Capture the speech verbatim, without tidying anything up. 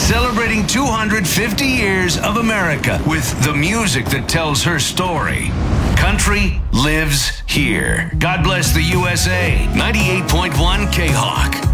celebrating two hundred fifty years of America with the music that tells her story. Country lives here. God bless the U S A. ninety-eight point one K-Hawk.